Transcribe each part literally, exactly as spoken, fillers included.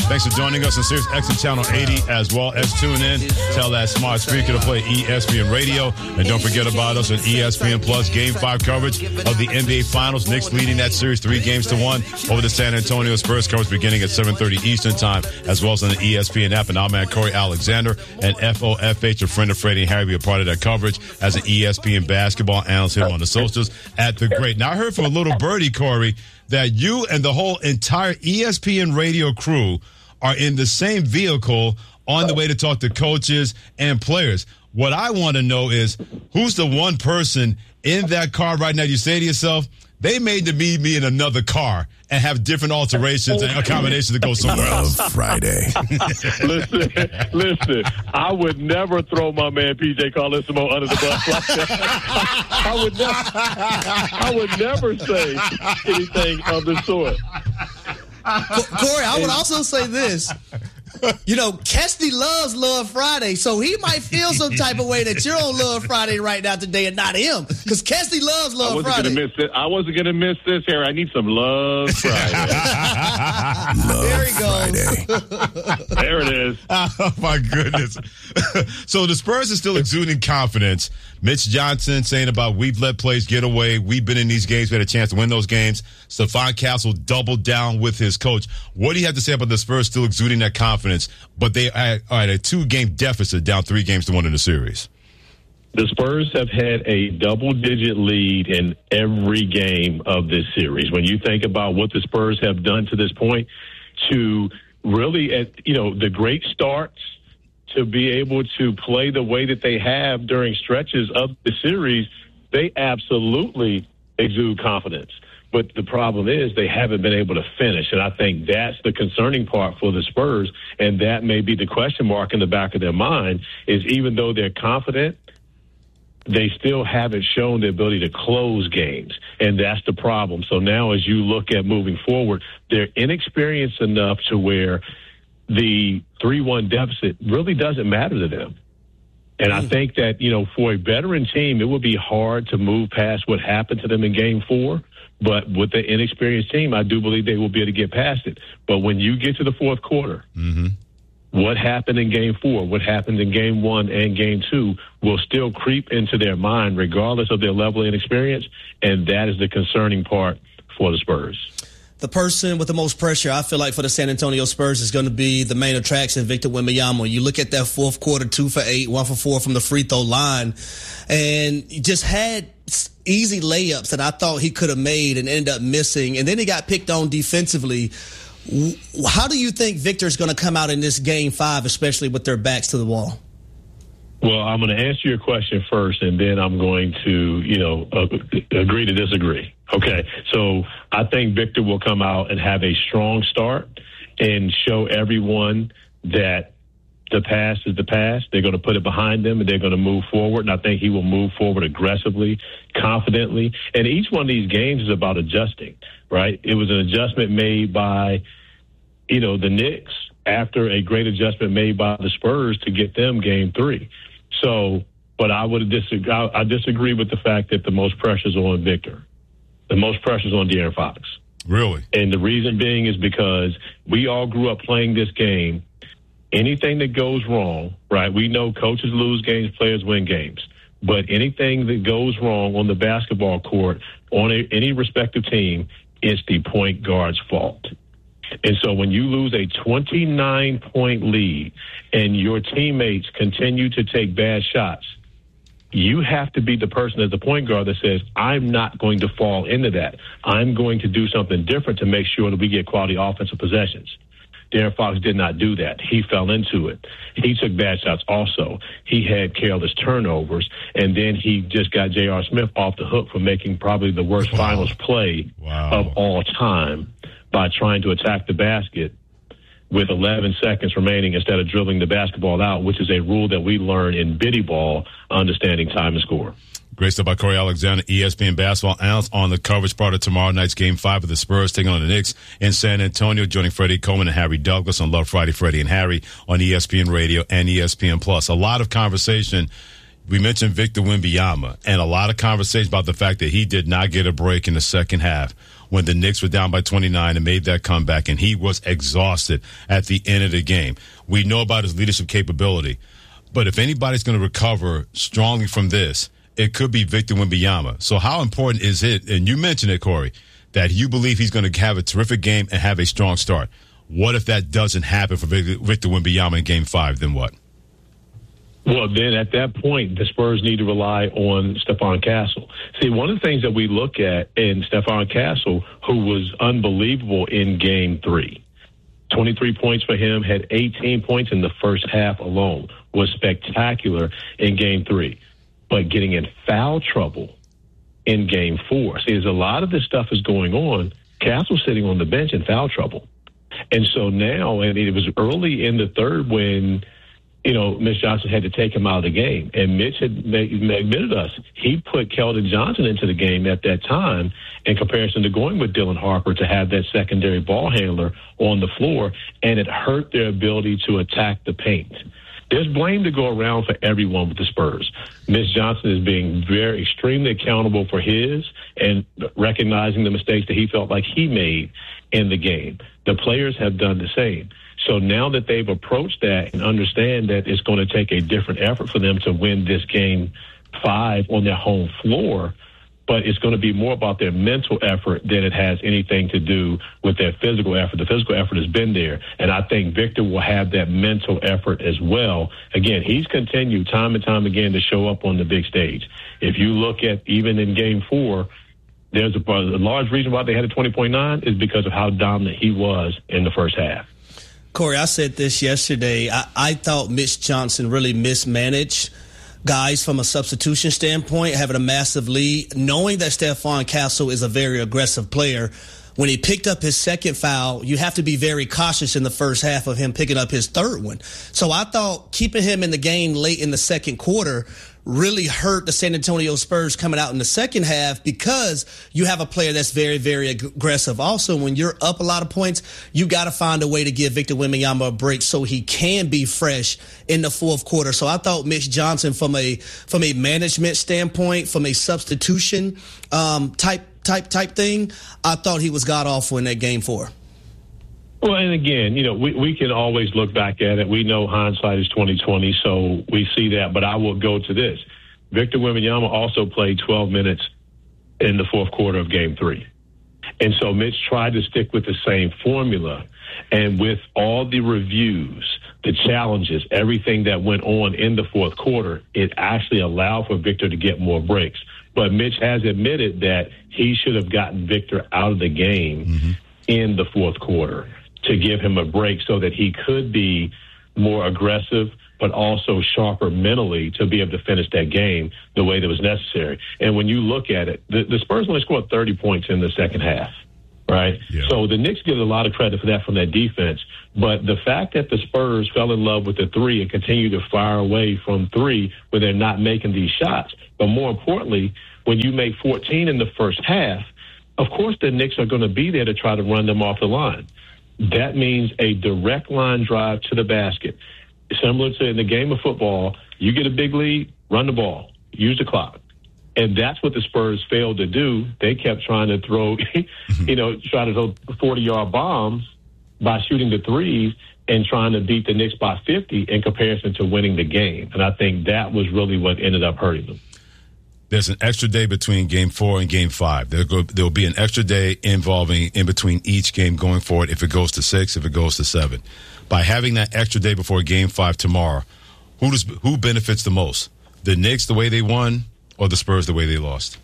Thanks for joining us on Sirius X M Channel eighty, as well as tune in. Tell that smart speaker to play E S P N Radio. And don't forget about us on E S P N Plus. Game five coverage of the N B A Finals. Knicks leading that series three games to one over the San Antonio Spurs. Coverage beginning at seven thirty Eastern Time, as well as on the E S P N app. And our man Corey Alexander and F O F H, a friend of Freddie and Harry, be a part of that coverage as an E S P N basketball analyst here on the socials at The Great. Now, I heard from a little birdie, Corey, that you and the whole entire E S P N radio crew are in the same vehicle on the way to talk to coaches and players. What I want to know is, who's the one person in that car right now you say to yourself, they made to meet me in another car and have different alterations and accommodations to go somewhere else? Friday. listen, listen, I would never throw my man P J Carlesimo under the bus like that. I would never, I would never say anything of the sort. Corey, I would also say this. You know, Kesty loves Love Friday, so he might feel some type of way that you're on Love Friday right now today and not him, because Kesty loves Love I wasn't Friday. Gonna miss it. I wasn't going to miss this, Harry. I need some Love Friday. Love There he goes. Friday. There it is. Oh, my goodness. So the Spurs are still exuding confidence. Mitch Johnson saying about, we've let plays get away. We've been in these games. We had a chance to win those games. Stephon Castle doubled down with his coach. What do you have to say about the Spurs still exuding that confidence, but they are at a two-game deficit, down three games to one in the series? The Spurs have had a double-digit lead in every game of this series. When you think about what the Spurs have done to this point, to really, at, you know, the great starts, to be able to play the way that they have during stretches of the series, they absolutely exude confidence. But the problem is they haven't been able to finish, and I think that's the concerning part for the Spurs, and that may be the question mark in the back of their mind, is even though they're confident, they still haven't shown the ability to close games, and that's the problem. So now as you look at moving forward, they're inexperienced enough to where the three one deficit really doesn't matter to them. And I think that, you know, for a veteran team, it would be hard to move past what happened to them in game four. But with the inexperienced team, I do believe they will be able to get past it. But when you get to the fourth quarter, mm-hmm. what happened in game four, what happened in game one and game two will still creep into their mind regardless of their level of inexperience. And that is the concerning part for the Spurs. The person with the most pressure, I feel like, for the San Antonio Spurs is going to be the main attraction, Victor Wembanyama. You look at that fourth quarter, two for eight, one for four from the free throw line, and you just had easy layups that I thought he could have made and ended up missing. And then he got picked on defensively. How do you think Victor's going to come out in this game five, especially with their backs to the wall? Well, I'm going to answer your question first, and then I'm going to, you know, uh, agree to disagree. Okay, so I think Victor will come out and have a strong start and show everyone that the past is the past. They're going to put it behind them, and they're going to move forward, and I think he will move forward aggressively, confidently. And each one of these games is about adjusting, right? It was an adjustment made by, you know, the Knicks after a great adjustment made by the Spurs to get them game three. So, but I would disagree. I disagree with the fact that the most pressure is on Victor. The most pressure is on De'Aaron Fox. Really? And the reason being is because we all grew up playing this game. Anything that goes wrong, right? We know coaches lose games, players win games. But anything that goes wrong on the basketball court, on a, any respective team, it's the point guard's fault. And so when you lose a twenty-nine point lead and your teammates continue to take bad shots, you have to be the person as the point guard that says, I'm not going to fall into that. I'm going to do something different to make sure that we get quality offensive possessions. De'Aaron Fox did not do that. He fell into it. He took bad shots also. He had careless turnovers, and then he just got J R. Smith off the hook for making probably the worst wow. finals play wow. of all time by trying to attack the basket with eleven seconds remaining instead of dribbling the basketball out, which is a rule that we learn in biddy ball, understanding time and score. Great stuff by Corey Alexander, E S P N basketball analyst, on the coverage part of tomorrow night's Game five of the Spurs taking on the Knicks in San Antonio, joining Freddie Coleman and Harry Douglas on Love Friday, Freddie and Harry on E S P N Radio and E S P N Plus. A lot of conversation. We mentioned Victor Wembanyama, and a lot of conversation about the fact that he did not get a break in the second half. when the Knicks were down by twenty-nine and made that comeback, and he was exhausted at the end of the game. We know about his leadership capability, but if anybody's going to recover strongly from this, it could be Victor Wembanyama. So how important is it, and you mentioned it, Corey, that you believe he's going to have a terrific game and have a strong start? What if that doesn't happen for Victor Wembanyama in Game five? Then what? Well, then at that point, the Spurs need to rely on Stephon Castle. See, one of the things that we look at in Stephon Castle, who was unbelievable in Game three, twenty-three points for him, had eighteen points in the first half alone, was spectacular in Game three. But getting in foul trouble in Game four. See, there's a lot of this stuff is going on. Castle's sitting on the bench in foul trouble. And so now, and it was early in the third when, you know, Mitch Johnson had to take him out of the game. And Mitch had admitted us, he put Keldon Johnson into the game at that time in comparison to going with Dylan Harper to have that secondary ball handler on the floor, and it hurt their ability to attack the paint. There's blame to go around for everyone with the Spurs. Mitch Johnson is being very extremely accountable for his and recognizing the mistakes that he felt like he made in the game. The players have done the same. So now that they've approached that and understand that it's going to take a different effort for them to win this game five on their home floor, but it's going to be more about their mental effort than it has anything to do with their physical effort. The physical effort has been there, and I think Victor will have that mental effort as well. Again, he's continued time and time again to show up on the big stage. If you look at even in Game four, there's a, a large reason why they had a twenty point nine is because of how dominant he was in the first half. Corey, I said this yesterday. I, I thought Mitch Johnson really mismanaged guys from a substitution standpoint, having a massive lead, knowing that Stephon Castle is a very aggressive player. When he picked up his second foul, you have to be very cautious in the first half of him picking up his third one. So I thought keeping him in the game late in the second quarter really hurt the San Antonio Spurs coming out in the second half because you have a player that's very, very aggressive. Also, when you're up a lot of points, you got to find a way to give Victor Wembanyama a break so he can be fresh in the fourth quarter. So I thought Mitch Johnson, from a from a management standpoint, from a substitution um, type type type thing, I thought he was god awful in that game four. Well, and again, you know, we, we can always look back at it. We know hindsight is twenty twenty, so we see that. But I will go to this. Victor Wembanyama also played twelve minutes in the fourth quarter of Game three. And so Mitch tried to stick with the same formula. And with all the reviews, the challenges, everything that went on in the fourth quarter, it actually allowed for Victor to get more breaks. But Mitch has admitted that he should have gotten Victor out of the game mm-hmm. in the fourth quarter to give him a break so that he could be more aggressive, but also sharper mentally to be able to finish that game the way that was necessary. And when you look at it, the, the Spurs only scored thirty points in the second half, right? Yeah. So the Knicks get a lot of credit for that from their defense. But the fact that the Spurs fell in love with the three and continue to fire away from three when they're not making these shots, but more importantly, when you make fourteen in the first half, of course the Knicks are going to be there to try to run them off the line. That means a direct line drive to the basket. Similar to in the game of football, you get a big lead, run the ball, use the clock. And that's what the Spurs failed to do. They kept trying to throw, you know, try to throw forty-yard bombs by shooting the threes and trying to beat the Knicks by fifty in comparison to winning the game. And I think that was really what ended up hurting them. There's an extra day between Game Four and Game Five. There go, there'll be an extra day involving in between each game going forward. If it goes to six, if it goes to seven, by having that extra day before Game Five tomorrow, who does who benefits the most? The Knicks the way they won, or the Spurs the way they lost?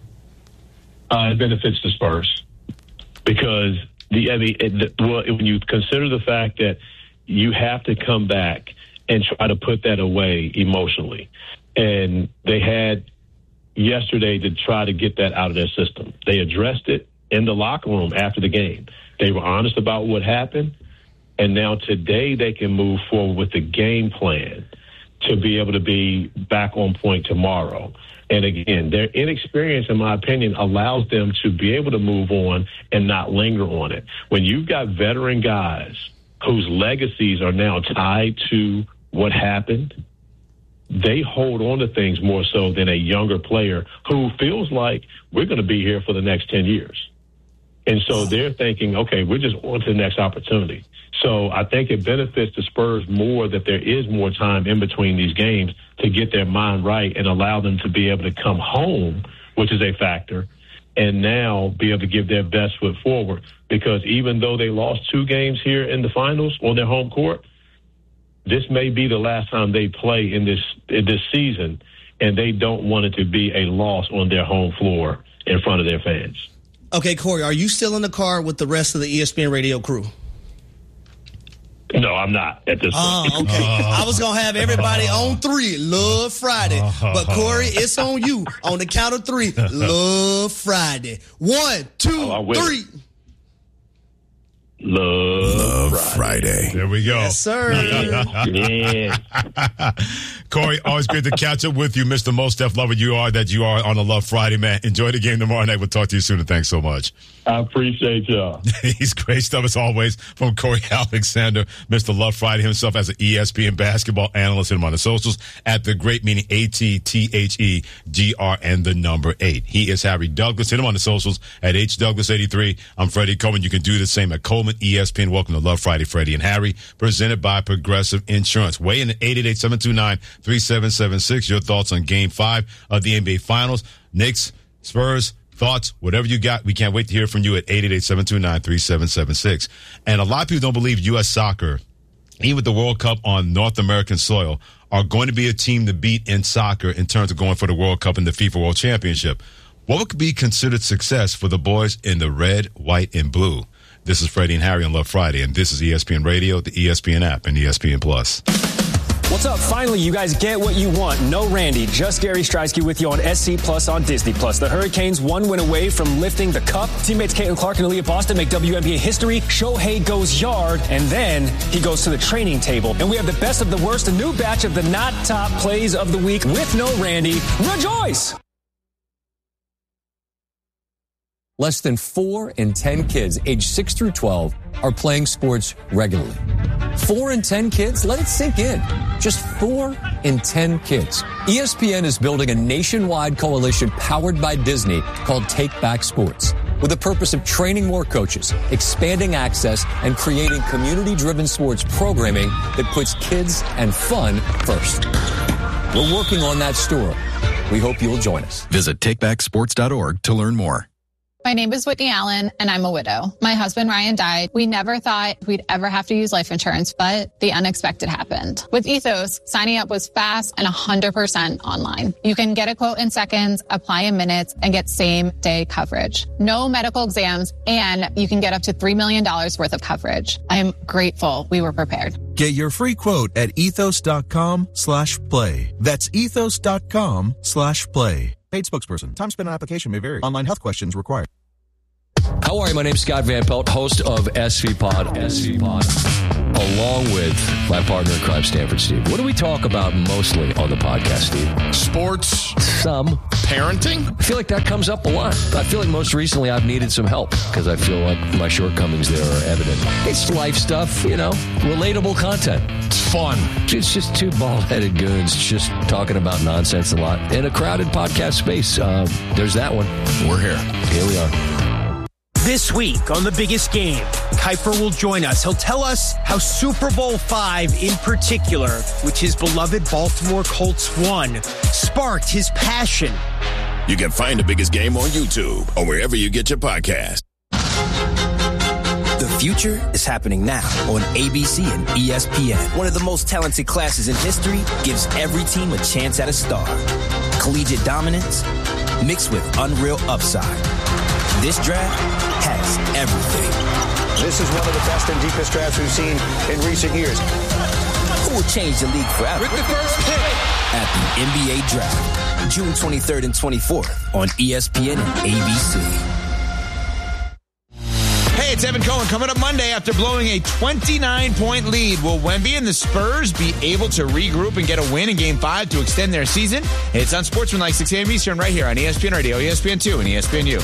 Uh, it benefits the Spurs because the I mean, it, well, when you consider the fact that you have to come back and try to put that away emotionally, and they had yesterday to try to get that out of their system. They addressed it in the locker room after the game. They were honest about what happened, and now today they can move forward with the game plan to be able to be back on point tomorrow. And again, their inexperience, in my opinion, allows them to be able to move on and not linger on it. When you've got veteran guys whose legacies are now tied to what happened, they hold on to things more so than a younger player who feels like we're going to be here for the next ten years. And so they're thinking, okay, we're just on to the next opportunity. So I think it benefits the Spurs more that there is more time in between these games to get their mind right and allow them to be able to come home, which is a factor, and now be able to give their best foot forward. Because even though they lost two games here in the finals on their home court, this may be the last time they play in this in this season, and they don't want it to be a loss on their home floor in front of their fans. Okay, Corey, are you still in the car with the rest of the E S P N radio crew? No, I'm not at this point. Oh, okay. I was going to have everybody on three, Love Friday. But, Corey, it's on you. On the count of three, Love Friday. One, two, oh, three. Love, Love Friday. Friday. There we go. Yes, sir. Yeah. Corey, always great to catch up with you, Mister Most Def Lover you are that you are on a Love Friday, man. Enjoy the game tomorrow night. We'll talk to you soon, and thanks so much. I appreciate y'all. He's great stuff as always from Corey Alexander, Mister Love Friday himself as an E S P N basketball analyst. Hit him on the socials at the great meaning A T T H E G R and the number eight. He is Harry Douglas. Hit him on the socials at H Douglas eighty-three. I'm Freddie Coleman. You can do the same at Coleman E S P N. Welcome to Love Friday, Freddie and Harry, presented by Progressive Insurance. Weigh in at eight eight eight, seven two nine, three seven seven six. Your thoughts on Game five of the N B A Finals. Knicks, Spurs, thoughts, whatever you got. We can't wait to hear from you at eight eight eight, seven two nine, three seven seven six. And a lot of people don't believe U S soccer, even with the World Cup on North American soil, are going to be a team to beat in soccer in terms of going for the World Cup and the FIFA World Championship. What would be considered success for the boys in the red, white, and blue? This is Freddie and Harry on Love Friday, and this is E S P N Radio, the E S P N app, and E S P N Plus. What's up? Finally, you guys get what you want. No Randy, just Gary Stridsky with you on S C Plus on Disney Plus. The Hurricanes one win away from lifting the cup. Teammates Caitlin Clark and Aaliyah Boston make W N B A history. Shohei goes yard, and then he goes to the training table. And we have the best of the worst, a new batch of the not top plays of the week with no Randy. Rejoice! Less than four in ten kids aged six through twelve are playing sports regularly. Four in ten kids? Let it sink in. Just four in ten kids. E S P N is building a nationwide coalition powered by Disney called Take Back Sports, with the purpose of training more coaches, expanding access, and creating community-driven sports programming that puts kids and fun first. We're working on that story. We hope you'll join us. Visit take back sports dot org to learn more. My name is Whitney Allen, and I'm a widow. My husband, Ryan, died. We never thought we'd ever have to use life insurance, but the unexpected happened. With Ethos, signing up was fast and one hundred percent online. You can get a quote in seconds, apply in minutes, and get same-day coverage. No medical exams, and you can get up to three million dollars worth of coverage. I am grateful we were prepared. Get your free quote at ethos.com slash play. That's ethos.com slash play. Paid spokesperson. Time spent on application may vary. Online health questions required. How are you? My name's Scott Van Pelt, host of S V Pod. S V Pod. Along with my partner in crime, Stanford Steve. What do we talk about mostly on the podcast, Steve? Sports. Some. Parenting. I feel like that comes up a lot. I feel like most recently I've needed some help because I feel like my shortcomings there are evident. It's life stuff, you know, relatable content. It's fun. It's just two bald-headed goons just talking about nonsense a lot in a crowded podcast space. Uh, there's that one. We're here. Here we are. This week on The Biggest Game, Kuiper will join us. He'll tell us how Super Bowl five in particular, which his beloved Baltimore Colts won, sparked his passion. You can find The Biggest Game on YouTube or wherever you get your podcast. The future is happening now on A B C and E S P N. One of the most talented classes in history gives every team a chance at a star. Collegiate dominance mixed with unreal upside. This draft has everything. This is one of the best and deepest drafts we've seen in recent years. Who will change the league forever? With the first pick at the N B A Draft, June twenty-third and twenty-fourth on E S P N and A B C. Hey, it's Evan Cohen. Coming up Monday after blowing a twenty-nine point lead, will Wemby and the Spurs be able to regroup and get a win in Game five to extend their season? It's on Sportsmanlike, six a.m. Eastern, right here on E S P N Radio, E S P N two, and E S P N U.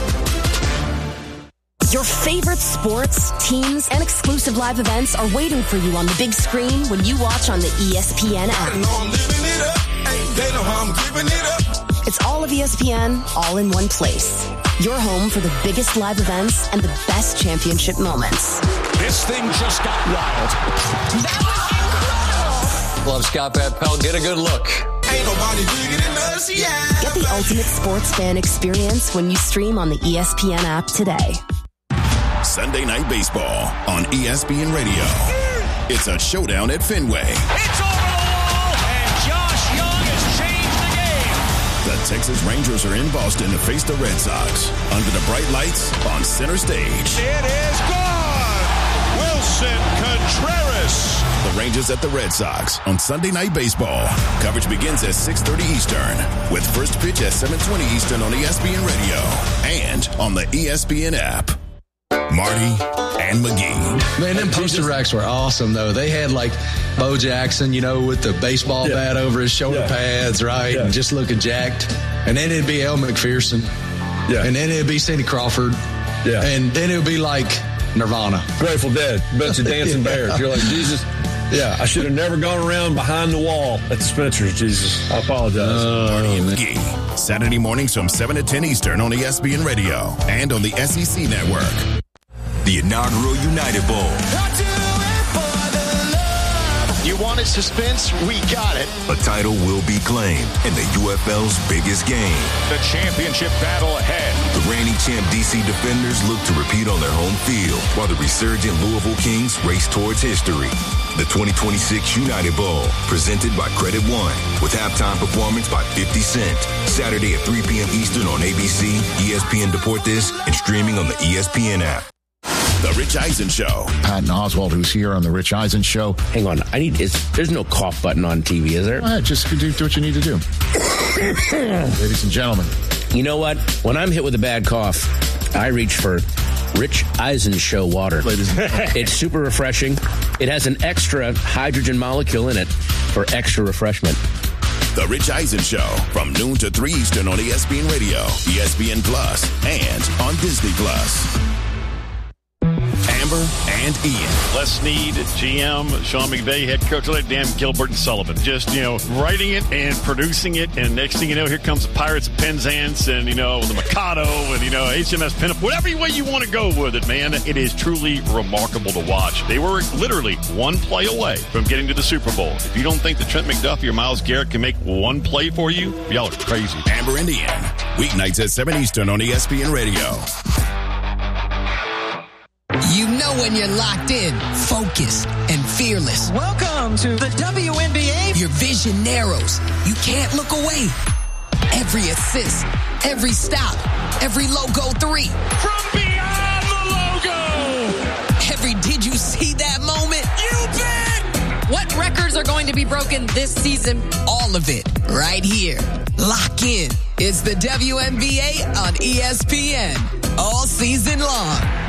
Your favorite sports, teams, and exclusive live events are waiting for you on the big screen when you watch on the E S P N app. It's all of E S P N, all in one place. Your home for the biggest live events and the best championship moments. This thing just got wild. That was incredible. Love Scott Van Pelt. Get a good look. Ain't nobody bigger than us, yeah. Get the ultimate sports fan experience when you stream on the E S P N app today. Sunday Night Baseball on E S P N Radio. It's a showdown at Fenway. It's over the wall, and Josh Young has changed the game. The Texas Rangers are in Boston to face the Red Sox under the bright lights on center stage. It is gone. Wilson Contreras. The Rangers at the Red Sox on Sunday Night Baseball. Coverage begins at six thirty Eastern with first pitch at seven twenty Eastern on E S P N Radio and on the E S P N app. Marty and McGee. Man, them poster racks were awesome, though. They had, like, Bo Jackson, you know, with the baseball yeah. bat over his shoulder yeah. pads, right? Yeah. And just looking jacked. And then it'd be Elle McPherson. Yeah. And then it'd be Cindy Crawford. Yeah. And then it would be, like, Nirvana. Grateful Dead. Bunch of dancing yeah. bears. You're like, Jesus. Yeah, I should have never gone around behind the wall at the Spencer's, Jesus. I apologize. Uh, Marty and McGee. Saturday mornings from seven to ten Eastern on E S P N Radio and on the S E C Network. The inaugural United Bowl. You wanted suspense? We got it. A title will be claimed in the U F L's biggest game. The championship battle ahead. The reigning champ D C Defenders look to repeat on their home field, while the resurgent Louisville Kings race towards history. The twenty twenty-six United Bowl, presented by Credit One, with halftime performance by fifty Cent. Saturday at three p.m. Eastern on A B C, E S P N Deportes, and streaming on the E S P N app. The Rich Eisen Show. Patton Oswalt, who's here on The Rich Eisen Show. Hang on. I need. Is, there's no cough button on T V, is there? All right, just do, do what you need to do. Ladies and gentlemen. You know what? When I'm hit with a bad cough, I reach for Rich Eisen Show water. Ladies and gentlemen. It's super refreshing. It has an extra hydrogen molecule in it for extra refreshment. The Rich Eisen Show from noon to three Eastern on E S P N Radio, E S P N Plus, and on Disney Plus. Amber and Ian. Les Snead, G M, Sean McVay, head coach, Dan Gilbert and Sullivan. Just, you know, writing it and producing it, and next thing you know, here comes the Pirates of Penzance and, you know, the Mikado and, you know, H M S Pinup. Whatever way you want to go with it, man, it is truly remarkable to watch. They were literally one play away from getting to the Super Bowl. If you don't think that Trent McDuffie or Myles Garrett can make one play for you, y'all are crazy. Amber and Ian, weeknights at seven Eastern on E S P N Radio. You know when you're locked in, focused, and fearless. Welcome to the W N B A. Your vision narrows. You can't look away. Every assist, every stop, every logo three. From beyond the logo. Every did you see that moment? You bet. What records are going to be broken this season? All of it right here. Lock in. It's the W N B A on E S P N all season long.